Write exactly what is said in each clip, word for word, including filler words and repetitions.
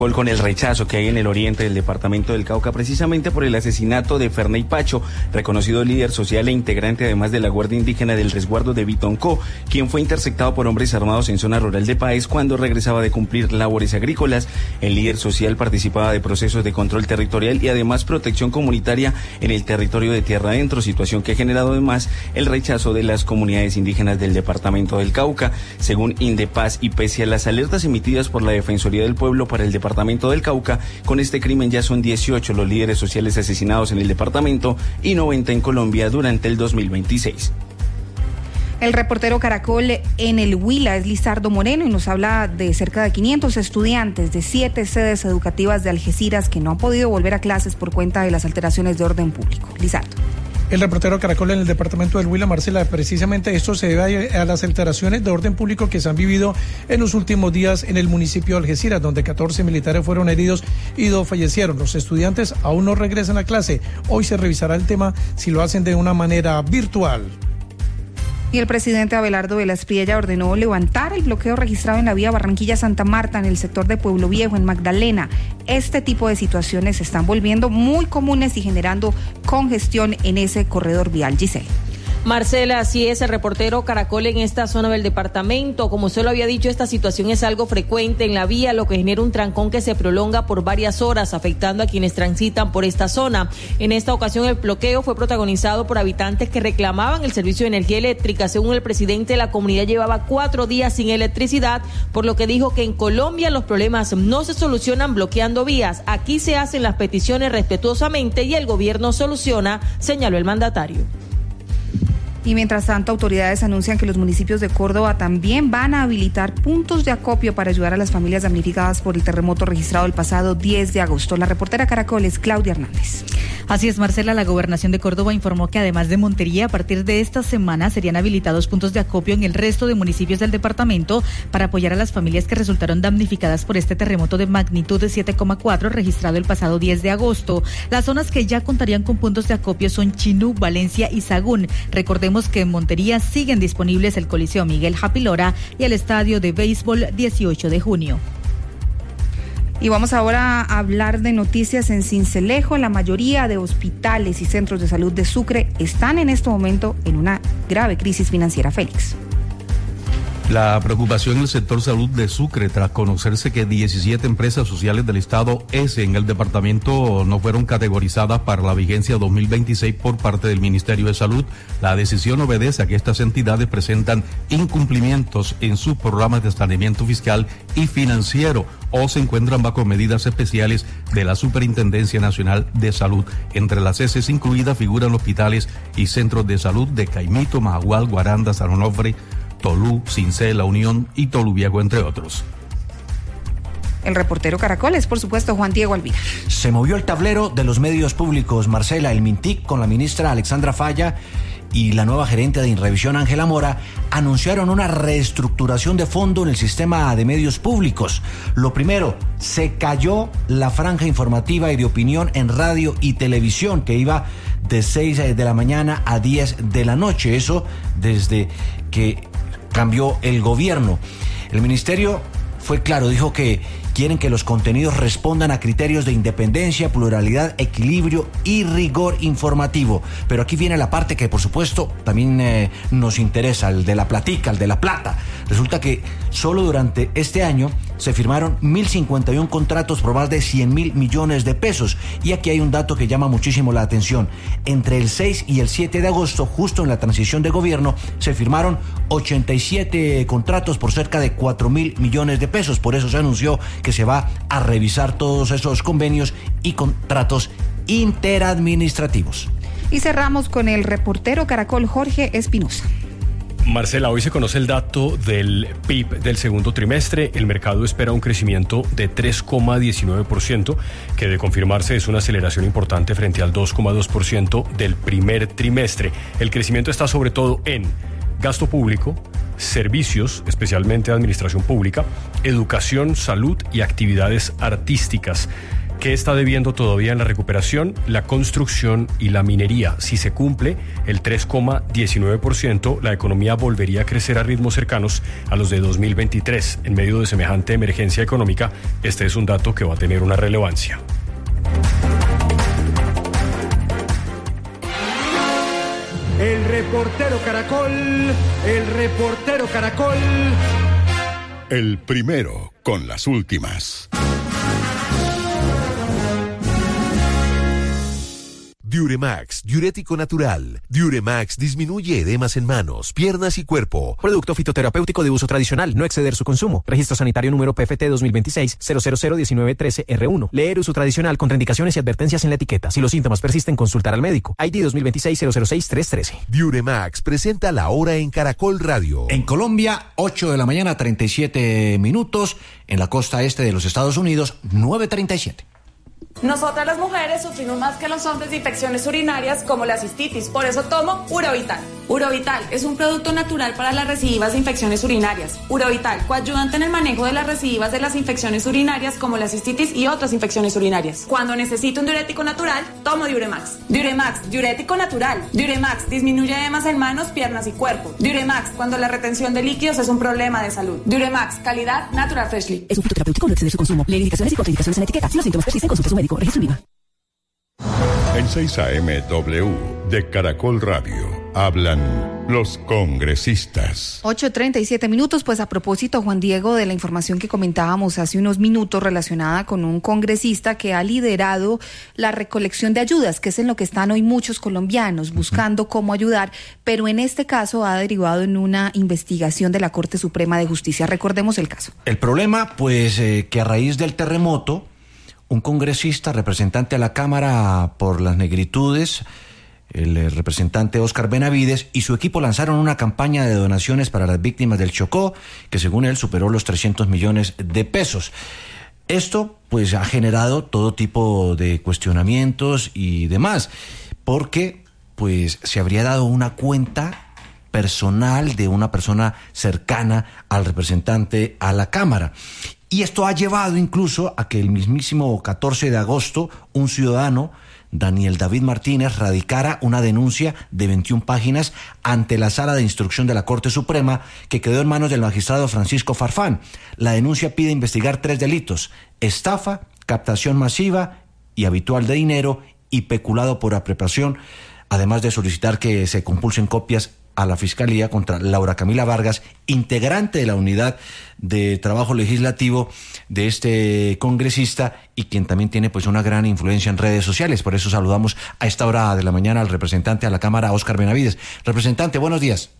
Con el rechazo que hay en el oriente del departamento del Cauca, precisamente por el asesinato de Ferney Pacho, reconocido líder social e integrante además de la Guardia Indígena del Resguardo de Bitoncó, quien fue interceptado por hombres armados en zona rural de Páez cuando regresaba de cumplir labores agrícolas. El líder social participaba de procesos de control territorial y además protección comunitaria en el territorio de Tierra Adentro, situación que ha generado además el rechazo de las comunidades indígenas del departamento del Cauca. Según Indepaz y pese a las alertas emitidas por la Defensoría del Pueblo para el departamento Departamento del Cauca, con este crimen ya son dieciocho los líderes sociales asesinados en el departamento y noventa en Colombia durante el dos mil veintiséis. El reportero Caracol en el Huila es Lizardo Moreno y nos habla de cerca de quinientos estudiantes de siete sedes educativas de Algeciras que no han podido volver a clases por cuenta de las alteraciones de orden público. Lizardo. El reportero Caracol en el departamento del Huila, Marcela, precisamente esto se debe a las alteraciones de orden público que se han vivido en los últimos días en el municipio de Algeciras, donde catorce militares fueron heridos y dos fallecieron. Los estudiantes aún no regresan a clase. Hoy se revisará el tema si lo hacen de una manera virtual. Y el presidente Abelardo Velaspriella ordenó levantar el bloqueo registrado en la vía Barranquilla-Santa Marta en el sector de Pueblo Viejo, en Magdalena. Este tipo de situaciones se están volviendo muy comunes y generando congestión en ese corredor vial. Giselle. Marcela, así es, el reportero Caracol en esta zona del departamento. Como usted lo había dicho, esta situación es algo frecuente en la vía, lo que genera un trancón que se prolonga por varias horas, afectando a quienes transitan por esta zona. En esta ocasión, el bloqueo fue protagonizado por habitantes que reclamaban el servicio de energía eléctrica. Según el presidente, la comunidad llevaba cuatro días sin electricidad, por lo que dijo que en Colombia los problemas no se solucionan bloqueando vías. Aquí se hacen las peticiones respetuosamente y el gobierno soluciona, señaló el mandatario. Y mientras tanto, autoridades anuncian que los municipios de Córdoba también van a habilitar puntos de acopio para ayudar a las familias damnificadas por el terremoto registrado el pasado diez de agosto. La reportera Caracol es Claudia Hernández. Así es, Marcela, la Gobernación de Córdoba informó que además de Montería, a partir de esta semana serían habilitados puntos de acopio en el resto de municipios del departamento para apoyar a las familias que resultaron damnificadas por este terremoto de magnitud de siete coma cuatro registrado el pasado diez de agosto. Las zonas que ya contarían con puntos de acopio son Chinú, Valencia y Sagún. Recordemos que en Montería siguen disponibles el Coliseo Miguel Japilora y el Estadio de Béisbol dieciocho de junio. Y vamos ahora a hablar de noticias en Sincelejo. La mayoría de hospitales y centros de salud de Sucre están en este momento en una grave crisis financiera. Félix. La preocupación en el sector salud de Sucre tras conocerse que diecisiete empresas sociales del estado S en el departamento no fueron categorizadas para la vigencia dos mil veintiséis por parte del Ministerio de Salud. La decisión obedece a que estas entidades presentan incumplimientos en sus programas de saneamiento fiscal y financiero o se encuentran bajo medidas especiales de la Superintendencia Nacional de Salud. Entre las S incluidas figuran hospitales y centros de salud de Caimito, Majagual, Guaranda, San Onofre, Tolú, Cincé, La Unión y Tolú Viejo, entre otros. El reportero Caracol es, por supuesto, Juan Diego Alvira. Se movió el tablero de los medios públicos, Marcela. El Mintic, con la ministra Alexandra Falla y la nueva gerente de Inrevisión, Ángela Mora, anunciaron una reestructuración de fondo en el sistema de medios públicos. Lo primero, se cayó la franja informativa y de opinión en radio y televisión, que iba de seis de la mañana a diez de la noche. Eso desde que cambió el gobierno. El ministerio fue claro, dijo que quieren que los contenidos respondan a criterios de independencia, pluralidad, equilibrio y rigor informativo. Pero aquí viene la parte que, por supuesto, también eh, nos interesa, el de la platica, el de la plata. Resulta que solo durante este año se firmaron mil cincuenta y uno contratos por más de cien mil millones de pesos. Y aquí hay un dato que llama muchísimo la atención. Entre el seis y el siete de agosto, justo en la transición de gobierno, se firmaron ochenta y siete contratos por cerca de cuatro mil millones de pesos. Por eso se anunció que se va a revisar todos esos convenios y contratos interadministrativos. Y cerramos con el reportero Caracol Jorge Espinosa. Marcela, hoy se conoce el dato del P I B del segundo trimestre. El mercado espera un crecimiento de tres coma diecinueve por ciento, que de confirmarse es una aceleración importante frente al dos coma dos por ciento del primer trimestre. El crecimiento está sobre todo en gasto público, servicios, especialmente administración pública, educación, salud y actividades artísticas. ¿Qué está debiendo todavía en la recuperación? La construcción y la minería. Si se cumple el tres coma diecinueve por ciento, la economía volvería a crecer a ritmos cercanos a los de dos mil veintitrés. En medio de semejante emergencia económica, este es un dato que va a tener una relevancia. El reportero Caracol, el reportero Caracol. El primero con las últimas. Diuremax, diurético natural. Diuremax disminuye edemas en manos, piernas y cuerpo. Producto fitoterapéutico de uso tradicional, no exceder su consumo. Registro sanitario número P F T dos mil veintiséis cero cero cero diecinueve trece R uno. Leer uso tradicional, contraindicaciones y advertencias en la etiqueta. Si los síntomas persisten, consultar al médico. I D dos mil veintiséis cero cero seis tres trece. Diuremax presenta la hora en Caracol Radio. En Colombia, ocho de la mañana, treinta y siete minutos. En la costa este de los Estados Unidos, nueve treinta y siete. Nosotras las mujeres sufrimos más que los hombres de infecciones urinarias como la cistitis, por eso tomo Urovital. Urovital es un producto natural para las recidivas de infecciones urinarias. Urovital, coayudante en el manejo de las recidivas de las infecciones urinarias como la cistitis y otras infecciones urinarias. Cuando necesito un diurético natural, tomo Diuremax. Diuremax, diurético natural. Diuremax disminuye edemas en manos, piernas y cuerpo. Diuremax, cuando la retención de líquidos es un problema de salud. Diuremax, calidad Natural Freshly. Es un fitoterapéutico, no exceder su consumo. Leer indicaciones y contraindicaciones en la etiqueta. Si los síntomas persisten, consulte a su médico. Registro IVA. En seis A M W de Caracol Radio hablan los congresistas. ocho treinta y siete minutos, pues a propósito, Juan Diego, de la información que comentábamos hace unos minutos relacionada con un congresista que ha liderado la recolección de ayudas, que es en lo que están hoy muchos colombianos, buscando cómo ayudar, pero en este caso ha derivado en una investigación de la Corte Suprema de Justicia. Recordemos el caso. El problema, pues, eh, que a raíz del terremoto, un congresista, representante a la Cámara por las Negritudes, el representante Óscar Benavides, y su equipo lanzaron una campaña de donaciones para las víctimas del Chocó, que según él superó los trescientos millones de pesos. Esto, pues, ha generado todo tipo de cuestionamientos y demás, porque, pues, se habría dado una cuenta personal de una persona cercana al representante a la Cámara. Y esto ha llevado incluso a que el mismísimo catorce de agosto un ciudadano, Daniel David Martínez, radicara una denuncia de veintiuna páginas ante la Sala de Instrucción de la Corte Suprema, que quedó en manos del magistrado Francisco Farfán. La denuncia pide investigar tres delitos: estafa, captación masiva y habitual de dinero y peculado por apropiación, además de solicitar que se compulsen copias a la Fiscalía contra Laura Camila Vargas, integrante de la Unidad de Trabajo Legislativo de este congresista y quien también tiene, pues, una gran influencia en redes sociales. Por eso saludamos a esta hora de la mañana al representante a la Cámara, Óscar Benavides. Representante, buenos días.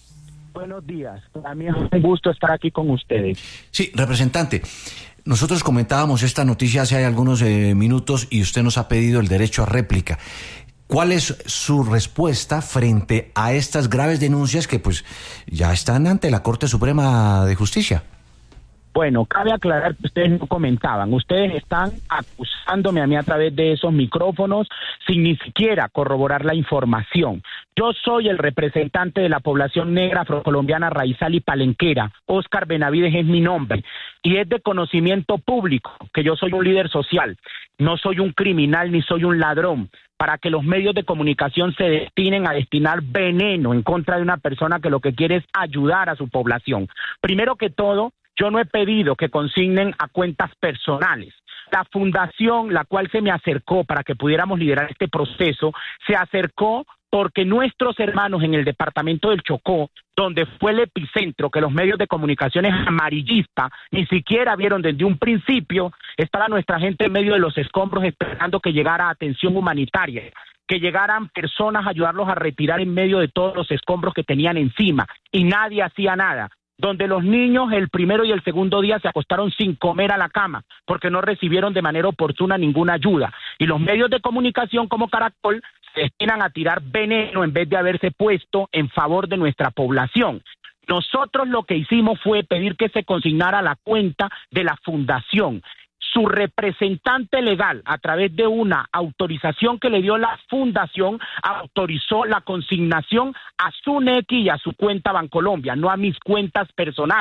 Buenos días, para mí es un gusto estar aquí con ustedes. Sí, representante, nosotros comentábamos esta noticia hace algunos eh, minutos y usted nos ha pedido el derecho a réplica. ¿Cuál es su respuesta frente a estas graves denuncias que, pues, ya están ante la Corte Suprema de Justicia? Bueno, cabe aclarar que ustedes no comentaban, ustedes están acusándome a mí a través de esos micrófonos sin ni siquiera corroborar la información. Yo soy el representante de la población negra afrocolombiana raizal y palenquera. Óscar Benavides es mi nombre y es de conocimiento público que yo soy un líder social, no soy un criminal ni soy un ladrón, para que los medios de comunicación se destinen a destinar veneno en contra de una persona que lo que quiere es ayudar a su población. Primero que todo, yo no he pedido que consignen a cuentas personales. La fundación, la cual se me acercó para que pudiéramos liderar este proceso, se acercó porque nuestros hermanos en el departamento del Chocó, donde fue el epicentro que los medios de comunicaciones amarillistas ni siquiera vieron desde un principio, estaba nuestra gente en medio de los escombros esperando que llegara atención humanitaria, que llegaran personas a ayudarlos a retirar en medio de todos los escombros que tenían encima, y nadie hacía nada. Donde los niños el primero y el segundo día se acostaron sin comer a la cama porque no recibieron de manera oportuna ninguna ayuda. Y los medios de comunicación como Caracol se destinan a tirar veneno en vez de haberse puesto en favor de nuestra población. Nosotros lo que hicimos fue pedir que se consignara la cuenta de la fundación. Su representante legal, a través de una autorización que le dio la fundación, autorizó la consignación a su N E C y a su cuenta Bancolombia, no a mis cuentas personales.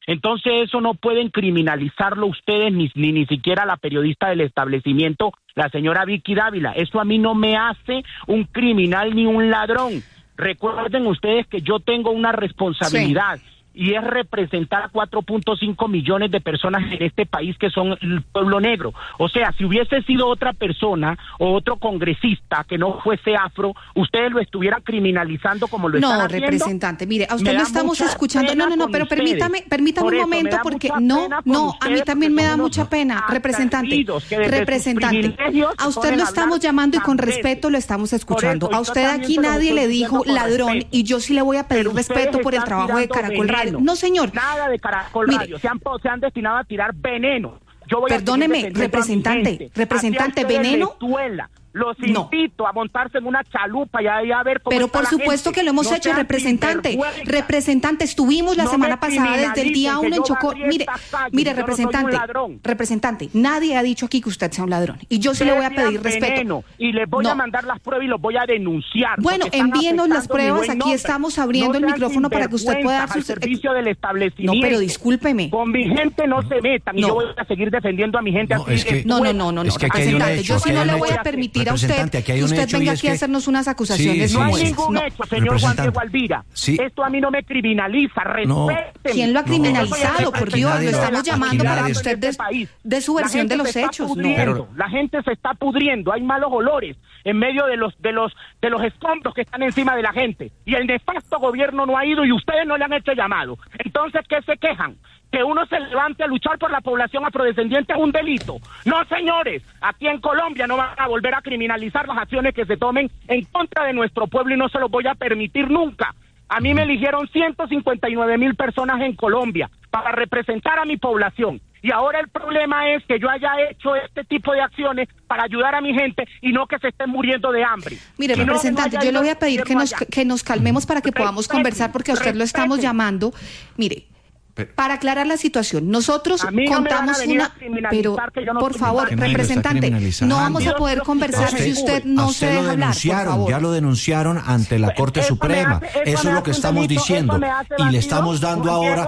Entonces eso no pueden criminalizarlo ustedes, ni, ni, ni siquiera la periodista del establecimiento, la señora Vicky Dávila. Eso a mí no me hace un criminal ni un ladrón. Recuerden ustedes que yo tengo una responsabilidad. Sí. Y es representar a cuatro punto cinco millones de personas en este país que son el pueblo negro. O sea, si hubiese sido otra persona o otro congresista que no fuese afro, ustedes lo estuvieran criminalizando como lo no, están haciendo. No, representante, mire, a usted lo estamos escuchando. No, no, no, pero permítame, permítame un momento porque no, no, a mí también me da mucha pena, representante, representante. A usted lo estamos llamando y con respeto lo estamos escuchando. A usted aquí nadie le dijo ladrón y yo sí le voy a pedir respeto por el trabajo de Caracol Radio. No, señor. Nada de Caracol Mire, Radio. Se han, se han destinado a tirar veneno. Yo voy Perdóneme, a representante, representante, veneno. Los invito no. a montarse en una chalupa y a, a ver cómo Pero está por la supuesto gente. que lo hemos no hecho, representante. Representante, estuvimos la no semana pasada desde el día uno en Chocó. Mire, mire, representante, no representante, nadie ha dicho aquí que usted sea un ladrón. Y yo sí le voy a pedir respeto. Y les voy no. a mandar las pruebas y los voy a denunciar. Bueno, envíenos las pruebas. Aquí estamos abriendo no el micrófono para que usted pueda dar su servicio del establecimiento. No, pero discúlpeme. Con mi gente no se metan. Y yo voy a seguir defendiendo a mi gente. No, es que, no, no, no, no, representante. Yo sí no le voy a permitir a usted que usted venga aquí a hacernos unas acusaciones. Sí, sí, no hay sí, ningún no. hecho, señor Juan Diego Alvira. Sí. Esto a mí no me criminaliza. No. ¿Quién lo ha criminalizado? No. Por Dios, lo estamos llamando para que usted dé de su versión de los hechos. No. Pero... La gente se está pudriendo, hay malos olores en medio de los de los de los escombros que están encima de la gente. Y el nefasto gobierno no ha ido y ustedes no le han hecho llamado. Entonces, ¿qué se quejan? Que uno se levante a luchar por la población afrodescendiente es un delito. No, señores, aquí en Colombia no van a volver a criminalizar las acciones que se tomen en contra de nuestro pueblo y no se los voy a permitir nunca. A mí me eligieron ciento cincuenta y nueve mil personas en Colombia para representar a mi población. Y ahora el problema es que yo haya hecho este tipo de acciones para ayudar a mi gente y no que se estén muriendo de hambre. Mire, representante, no yo le voy a pedir que nos, que nos calmemos para que podamos conversar porque a usted lo estamos llamando. Mire, Pero, para aclarar la situación, nosotros no contamos una, pero no por favor, representante, no vamos a poder conversar usted, si usted no se deja hablar, por favor. Ya lo denunciaron ante la Corte eso Suprema, me hace, eso, eso es lo que estamos delito, diciendo y le estamos dando ahora.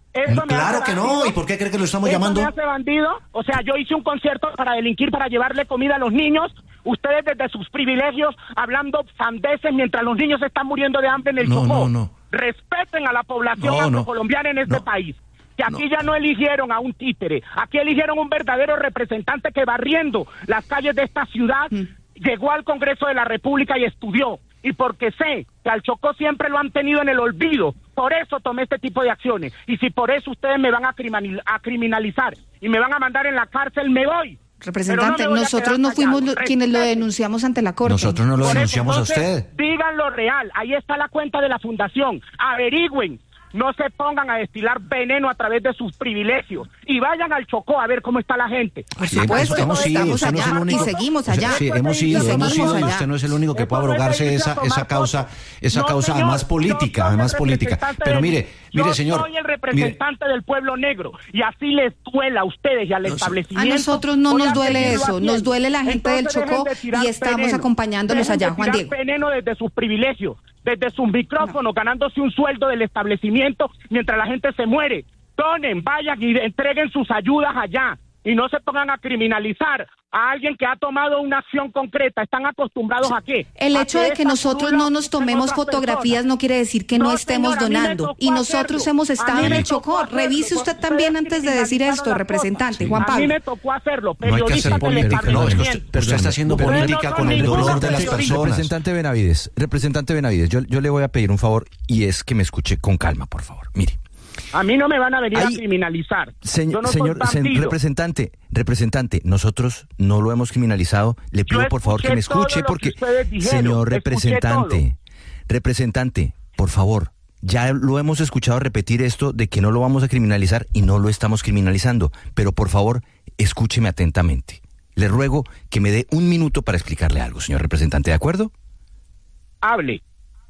Claro que no, ¿y por qué cree que lo estamos ¿Eso llamando? me hace bandido? O sea, yo hice un concierto para delinquir, para llevarle comida a los niños. Ustedes desde sus privilegios hablando sandeces mientras los niños están muriendo de hambre en el no, Chocó. No, no. Respeten a la población no, afrocolombiana en este no, país. Que aquí no. ya no eligieron a un títere. Aquí eligieron un verdadero representante que barriendo las calles de esta ciudad mm. llegó al Congreso de la República y estudió. Y porque sé que al Chocó siempre lo han tenido en el olvido, por eso tomé este tipo de acciones. Y si por eso ustedes me van a, criminal, a criminalizar y me van a mandar en la cárcel, me voy. Representante, no nosotros no fuimos lo, quienes lo denunciamos ante la Corte. Nosotros no lo por denunciamos eso, entonces, a usted. Digan lo real, ahí está la cuenta de la fundación, averigüen. No se pongan a destilar veneno a través de sus privilegios y vayan al Chocó a ver cómo está la gente. Por supuesto, hemos ido, estamos allá no único, y seguimos allá. O sea, sí, hemos ido, hemos ido allá. Y usted no es el único que puede abrogarse esa esa causa, esa no, causa señor, además política, además política. Pero mire, mire, señor. Yo soy el representante mire, del pueblo negro y así les duele a ustedes y al no, establecimiento. A nosotros no nos duele eso, nos duele la gente del Chocó y estamos acompañándolos allá, Juan Diego. Veneno desde sus privilegios. Desde sus micrófonos, no. ganándose un sueldo del establecimiento mientras la gente se muere. Donen, vayan y entreguen sus ayudas allá. Y no se pongan a criminalizar a alguien que ha tomado una acción concreta. ¿Están acostumbrados a qué? El hecho a de que nosotros no nos tomemos fotografías personas. no quiere decir que no, no estemos señora, donando. Y nosotros hacerlo. hemos estado en el Chocó. Revise usted también antes de decir esto, representante. Sí. Juan Pablo. A mí me tocó hacerlo. No hay que hacer política. No, es que usted, usted está haciendo pero política con el dolor de las personas. Representante Benavides, representante Benavides, yo, yo le voy a pedir un favor y es que me escuche con calma, por favor. Mire. A mí no me van a venir Ahí, a criminalizar. Se, Yo no señor soy se, representante, representante, nosotros no lo hemos criminalizado. Le pido por favor que me escuche porque, dijeron, señor representante, representante, por favor, ya lo hemos escuchado repetir esto de que no lo vamos a criminalizar y no lo estamos criminalizando. Pero por favor, escúcheme atentamente. Le ruego que me dé un minuto para explicarle algo, señor representante, ¿de acuerdo? Hable.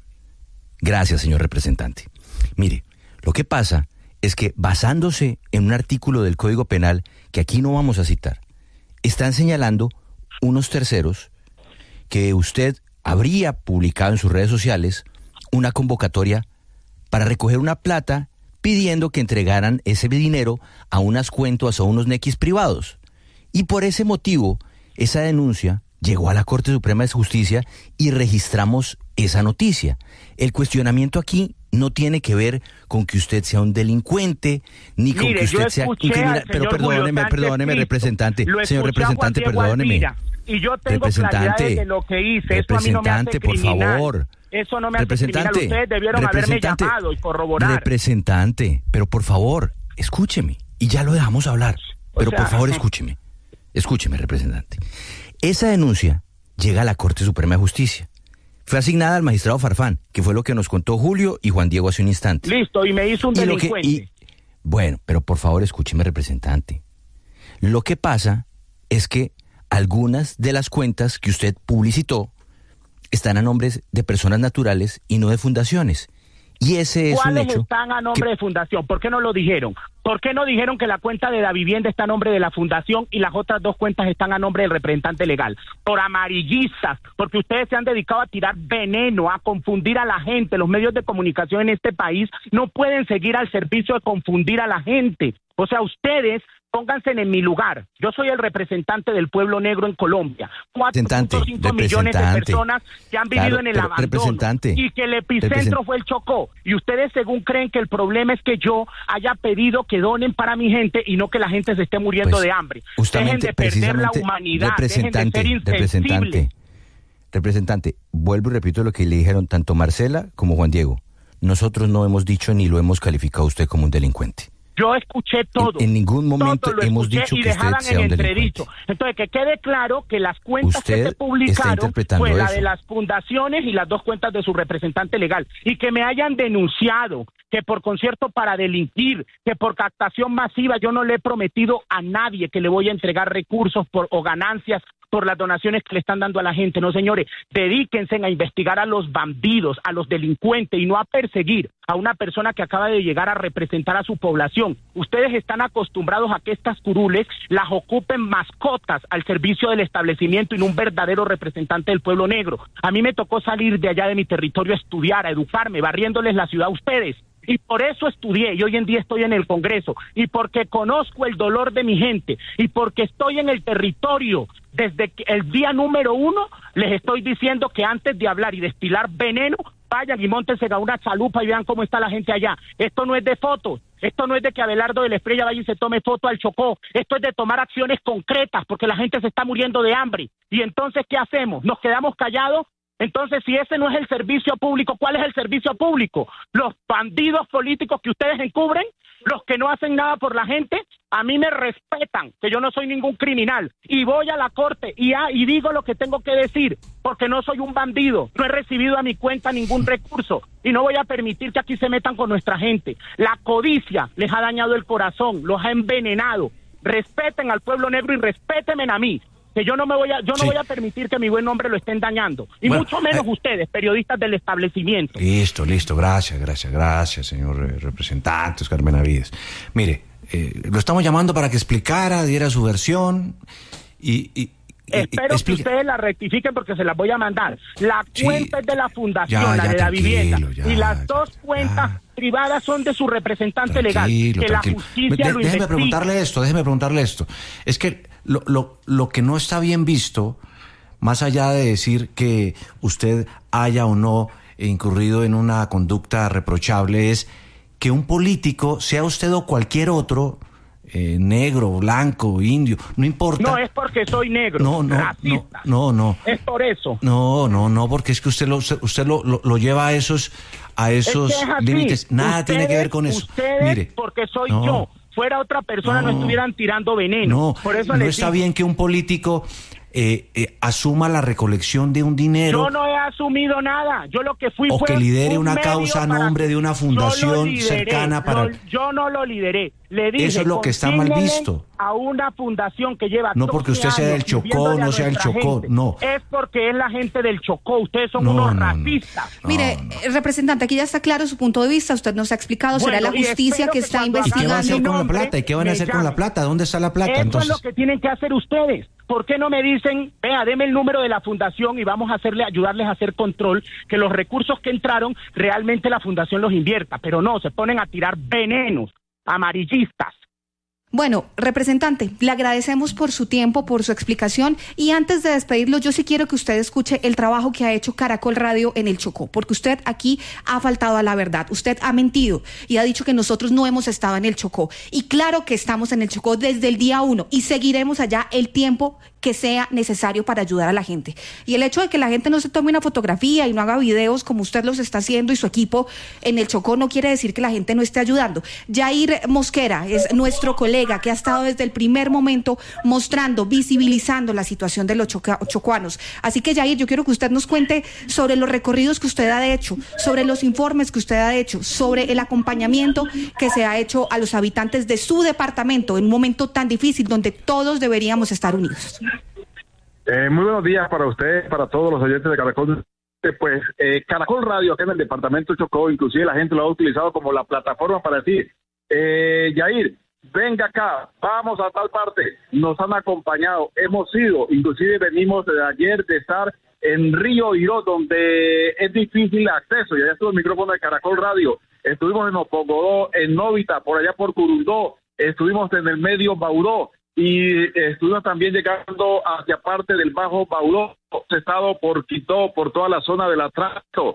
Gracias, señor representante. Mire. Lo que pasa es que basándose en un artículo del Código Penal, que aquí no vamos a citar, están señalando unos terceros que usted habría publicado en sus redes sociales una convocatoria para recoger una plata pidiendo que entregaran ese dinero a unas cuentas o a unos nequis privados. Y por ese motivo, esa denuncia llegó a la Corte Suprema de Justicia y registramos esa noticia. El cuestionamiento aquí no tiene que ver con que usted sea un delincuente, ni con Mire, que usted sea un criminal. Pero perdóneme, perdóneme, representante. Señor representante, perdóneme. Alvira, y yo tengo claridad de lo que hice. Eso a mí no me hace por criminal. favor. Eso no me hace criminal. Ustedes debieron haberme llamado y corroborar. Representante, pero por favor, escúcheme. Y ya lo dejamos hablar. Pero o sea, por favor, escúcheme. Escúcheme, representante. Esa denuncia llega a la Corte Suprema de Justicia. Fue asignada al magistrado Farfán, que fue lo que nos contó Julio y Juan Diego hace un instante. Listo, y me hizo un y delincuente. Que, y, bueno, pero por favor escúcheme, representante. Lo que pasa es que algunas de las cuentas que usted publicitó están a nombres de personas naturales y no de fundaciones. Y ese es un ¿Cuáles hecho están a nombre que... de fundación? ¿Por qué no lo dijeron? ¿Por qué no dijeron que la cuenta de la vivienda está a nombre de la fundación y las otras dos cuentas están a nombre del representante legal? Por amarillistas, porque ustedes se han dedicado a tirar veneno, a confundir a la gente. Los medios de comunicación en este país no pueden seguir al servicio de confundir a la gente. O sea, ustedes... Pónganse en mi lugar. Yo soy el representante del pueblo negro en Colombia. cuatro punto cinco millones de personas que han vivido claro, en el abandono y que el epicentro fue el Chocó. Y ustedes según creen que el problema es que yo haya pedido que donen para mi gente y no que la gente se esté muriendo pues, de hambre. Dejen de perder la humanidad. Dejen de ser insensibles. Representante, representante, vuelvo y repito lo que le dijeron tanto Marcela como Juan Diego. Nosotros no hemos dicho ni lo hemos calificado a usted como un delincuente. Yo escuché todo. En, en ningún momento hemos dicho que usted sea un delincuente. Entonces, que quede claro que las cuentas usted que se publicaron fue la eso. de las fundaciones y las dos cuentas de su representante legal. Y que me hayan denunciado que por concierto para delinquir, que por captación masiva, yo no le he prometido a nadie que le voy a entregar recursos por, o ganancias por las donaciones que le están dando a la gente. No, señores, dedíquense a investigar a los bandidos, a los delincuentes y no a perseguir a una persona que acaba de llegar a representar a su población. Ustedes están acostumbrados a que estas curules las ocupen mascotas al servicio del establecimiento y no un verdadero representante del pueblo negro. A mí me tocó salir de allá de mi territorio a estudiar, a educarme, barriéndoles la ciudad a ustedes. Y por eso estudié y hoy en día estoy en el Congreso y porque conozco el dolor de mi gente y porque estoy en el territorio desde el día número uno, les estoy diciendo que antes de hablar y destilar veneno, vayan y móntense a una chalupa y vean cómo está la gente allá. Esto no es de fotos, esto no es de que Abelardo de la Espriella vaya y se tome foto al Chocó, esto es de tomar acciones concretas porque la gente se está muriendo de hambre. Y entonces, ¿qué hacemos? ¿Nos quedamos callados? Entonces, si ese no es el servicio público, ¿cuál es el servicio público? ¿Los bandidos políticos que ustedes encubren? ¿Los que no hacen nada por la gente? A mí me respetan, que yo no soy ningún criminal, y voy a la corte y, a, y digo lo que tengo que decir, porque no soy un bandido, no he recibido a mi cuenta ningún recurso, y no voy a permitir que aquí se metan con nuestra gente. La codicia les ha dañado el corazón, los ha envenenado. Respeten al pueblo negro y respétenme a mí, que yo no me voy a yo no sí. voy a permitir que mi buen nombre lo estén dañando, y bueno, mucho menos eh, ustedes, periodistas del establecimiento. Listo, listo, gracias, gracias, gracias, señor eh, representante Oscar Benavides. Mire, eh, lo estamos llamando para que explicara, diera su versión y... y Espero y, que ustedes la rectifiquen porque se las voy a mandar. La sí, cuenta es de la fundación, ya, la ya, de la vivienda, ya, y las ya, dos cuentas ya. privadas son de su representante tranquilo, legal. Que tranquilo. la justicia de, lo déjeme investigue. preguntarle esto, déjeme preguntarle esto. Es que lo, lo, lo que no está bien visto, más allá de decir que usted haya o no incurrido en una conducta reprochable, es que un político, sea usted o cualquier otro, Eh, negro, blanco, indio, no importa. No es porque soy negro, no, no, racista. No, no, no. Es por eso. No, no, no, porque es que usted lo usted lo, lo, lo lleva a esos a esos es que es límites. Nada ustedes, tiene que ver con eso. Ustedes, mire, porque soy no, yo. Fuera otra persona no, no estuvieran tirando veneno. No, por eso no les está digo. bien que un político eh, eh, asuma la recolección de un dinero. Yo no he asumido nada. Yo lo que fui o fue que lidere un una causa a nombre para... de una fundación lideré, cercana para. Lo, yo no lo lideré. Le dije, eso es lo que está mal visto. A una fundación que lleva no porque usted sea del Chocó, no sea el Chocó, gente. no. Es porque es la gente del Chocó. Ustedes son no, unos no, racistas. No. Mire, no. representante, aquí ya está claro su punto de vista. Usted nos ha explicado. Bueno, será la justicia que, que está investigando. ¿Y qué van a hacer con la plata? ¿Y qué van a hacer con la plata? ¿Dónde está la plata? Eso entonces? es lo que tienen que hacer ustedes. ¿Por qué no me dicen, vea, deme el número de la fundación y vamos a hacerle, ayudarles a hacer control, que los recursos que entraron realmente la fundación los invierta? Pero no, se ponen a tirar venenos amarillistas. Bueno, representante, le agradecemos por su tiempo, por su explicación, y antes de despedirlo, yo sí quiero que usted escuche el trabajo que ha hecho Caracol Radio en el Chocó, porque usted aquí ha faltado a la verdad, usted ha mentido y ha dicho que nosotros no hemos estado en el Chocó, y claro que estamos en el Chocó desde el día uno, y seguiremos allá el tiempo que sea necesario para ayudar a la gente. Y el hecho de que la gente no se tome una fotografía y no haga videos como usted los está haciendo y su equipo en el Chocó no quiere decir que la gente no esté ayudando. Yair Mosquera es nuestro colega que ha estado desde el primer momento mostrando, visibilizando la situación de los choca- chocuanos. Así que, Yair, yo quiero que usted nos cuente sobre los recorridos que usted ha hecho, sobre los informes que usted ha hecho, sobre el acompañamiento que se ha hecho a los habitantes de su departamento en un momento tan difícil donde todos deberíamos estar unidos. Eh, muy buenos días para ustedes, para todos los oyentes de Caracol. Pues eh, Caracol Radio acá en el departamento de Chocó, inclusive la gente lo ha utilizado como la plataforma para decir, eh, Yair, venga acá, vamos a tal parte. Nos han acompañado, hemos ido, inclusive venimos de ayer de estar en Río Iró, donde es difícil el acceso, y allá estuvo el micrófono de Caracol Radio. Estuvimos en Opogodó, en Novita, por allá por Curundó, estuvimos en el medio Baudó, y estuvimos también llegando hacia parte del Bajo Baudó, estado por Quito, por toda la zona del Atrato,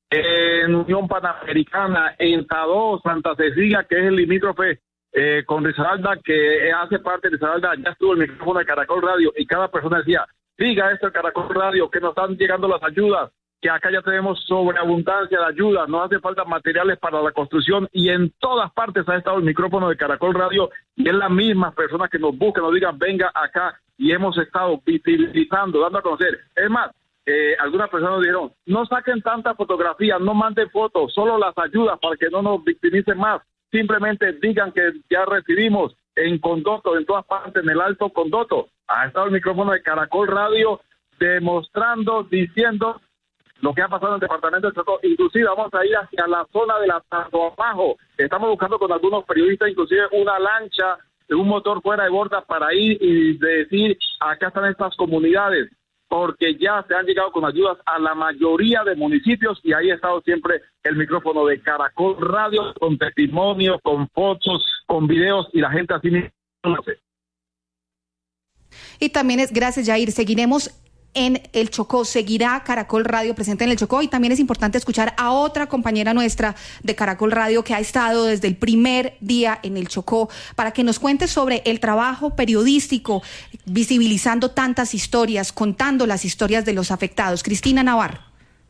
en Unión Panamericana, en Tadó, Santa Cecilia, que es el limítrofe eh, con Risaralda, que hace parte de Risaralda. Ya estuvo el micrófono de Caracol Radio y cada persona decía, diga esto de Caracol Radio, que nos están llegando las ayudas, que acá ya tenemos sobreabundancia de ayuda, no hace falta materiales para la construcción, y en todas partes ha estado el micrófono de Caracol Radio, y es la misma persona que nos buscan, nos digan, venga acá, y hemos estado visibilizando, dando a conocer. Es más, eh, algunas personas nos dijeron, no saquen tanta fotografía, no manden fotos, solo las ayudas para que no nos victimicen más, simplemente digan que ya recibimos en Condoto, en todas partes, en el Alto Condoto. Ha estado el micrófono de Caracol Radio demostrando, diciendo lo que ha pasado en el departamento de Chocó. Inclusive vamos a ir hacia la zona de la Tanto Abajo. Estamos buscando con algunos periodistas, inclusive una lancha, un motor fuera de borda para ir y decir, acá están estas comunidades, porque ya se han llegado con ayudas a la mayoría de municipios, y ahí ha estado siempre el micrófono de Caracol Radio, con testimonios, con fotos, con videos, y la gente así mismo lo hace. Y también es, gracias, Yair, seguiremos en el Chocó, seguirá Caracol Radio presente en el Chocó, y también es importante escuchar a otra compañera nuestra de Caracol Radio que ha estado desde el primer día en el Chocó para que nos cuente sobre el trabajo periodístico, visibilizando tantas historias, contando las historias de los afectados. Cristina Navarro.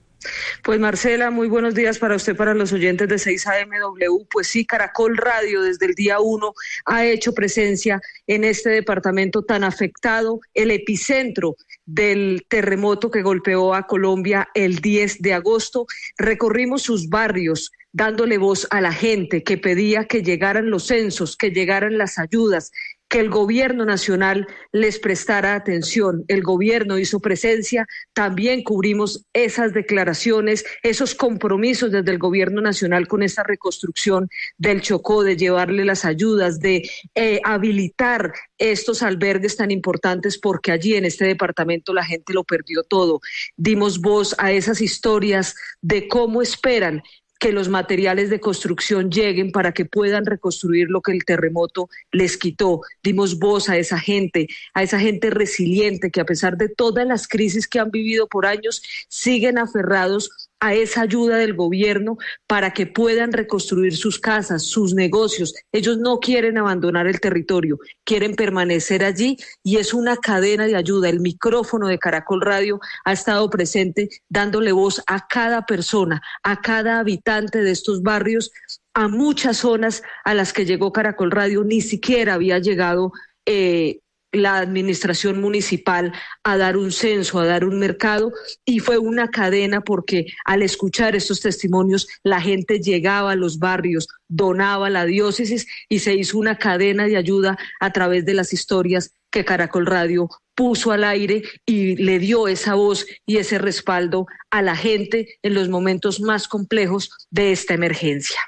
Pues Marcela, muy buenos días para usted, para los oyentes de seis A M W. Pues sí, Caracol Radio desde el día uno ha hecho presencia en este departamento tan afectado, el epicentro del terremoto que golpeó a Colombia el diez de agosto. Recorrimos sus barrios dándole voz a la gente que pedía que llegaran los censos, que llegaran las ayudas, que el gobierno nacional les prestara atención. El gobierno hizo presencia, también cubrimos esas declaraciones, esos compromisos desde el gobierno nacional con esta reconstrucción del Chocó, de llevarle las ayudas, de eh, habilitar estos albergues tan importantes, porque allí en este departamento la gente lo perdió todo. Dimos voz a esas historias de cómo esperan que los materiales de construcción lleguen para que puedan reconstruir lo que el terremoto les quitó. Dimos voz a esa gente, a esa gente resiliente que a pesar de todas las crisis que han vivido por años, siguen aferrados a esa ayuda del gobierno para que puedan reconstruir sus casas, sus negocios. Ellos no quieren abandonar el territorio, quieren permanecer allí, y es una cadena de ayuda. El micrófono de Caracol Radio ha estado presente dándole voz a cada persona, a cada habitante de estos barrios, a muchas zonas a las que llegó Caracol Radio. Ni siquiera había llegado eh, la administración municipal a dar un censo, a dar un mercado, y fue una cadena porque al escuchar estos testimonios la gente llegaba a los barrios, donaba a la diócesis, y se hizo una cadena de ayuda a través de las historias que Caracol Radio puso al aire y le dio esa voz y ese respaldo a la gente en los momentos más complejos de esta emergencia.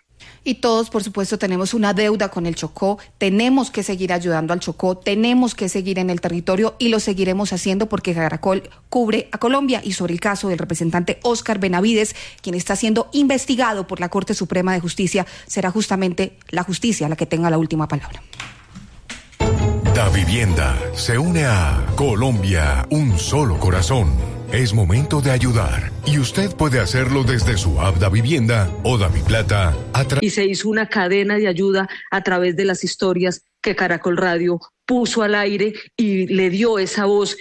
Y todos, por supuesto, tenemos una deuda con el Chocó, tenemos que seguir ayudando al Chocó, tenemos que seguir en el territorio y lo seguiremos haciendo porque Caracol cubre a Colombia. Y sobre el caso del representante Óscar Benavides, quien está siendo investigado por la Corte Suprema de Justicia, será justamente la justicia la que tenga la última palabra. Da Vivienda se une a Colombia, un solo corazón. Es momento de ayudar y usted puede hacerlo desde su app Da Vivienda o Da Mi Plata. Tra- y se hizo una cadena de ayuda a través de las historias que Caracol Radio puso al aire y le dio esa voz